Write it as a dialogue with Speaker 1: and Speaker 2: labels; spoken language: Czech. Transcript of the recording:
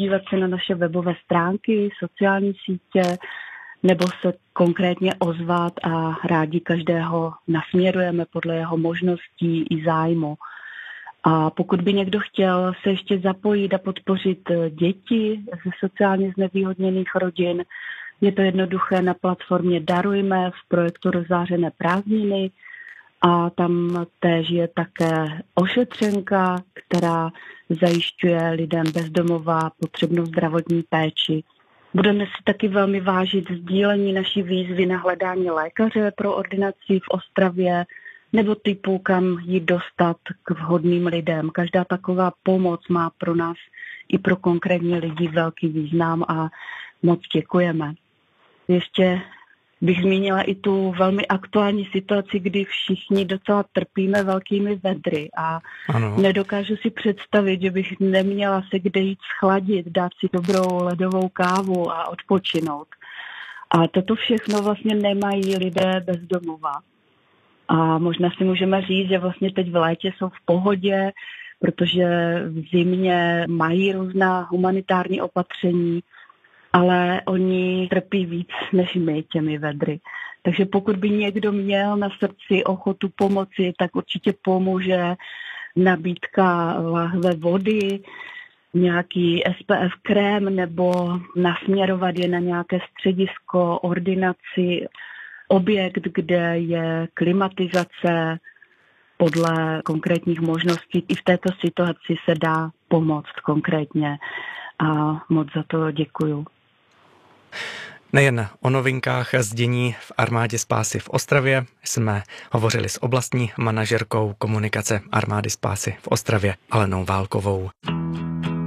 Speaker 1: podívat se na naše webové stránky, sociální sítě, nebo se konkrétně ozvat a rádi každého nasměrujeme podle jeho možností i zájmu. A pokud by někdo chtěl se ještě zapojit a podpořit děti ze sociálně znevýhodněných rodin, je to jednoduché na platformě Darujme v projektu Rozzářené prázdniny a tam též je také ošetřenka, která zajišťuje lidem bez domova potřebnou zdravotní péči. Budeme si taky velmi vážit sdílení naší výzvy na hledání lékaře pro ordinaci v Ostravě nebo typu, kam ji dostat k vhodným lidem. Každá taková pomoc má pro nás i pro konkrétní lidi velký význam a moc děkujeme. Ještě bych zmínila i tu velmi aktuální situaci, kdy všichni docela trpíme velkými vedry a nedokážu si představit, že bych neměla se kde jít schladit, dát si dobrou ledovou kávu a odpočinout. A toto všechno vlastně nemají lidé bez domova. A možná si můžeme říct, že vlastně teď v létě jsou v pohodě, protože v zimě mají různá humanitární opatření, ale oni trpí víc než my těmi vedry. Takže pokud by někdo měl na srdci ochotu pomoci, tak určitě pomůže nabídka lahve vody, nějaký SPF krém nebo nasměrovat je na nějaké středisko, ordinaci, objekt, kde je klimatizace podle konkrétních možností. I v této situaci se dá pomoct konkrétně a moc za to děkuju.
Speaker 2: Nejen o novinkách z dění v Armádě spásy v Ostravě jsme hovořili s oblastní manažerkou komunikace Armády spásy v Ostravě Alenou Válkovou.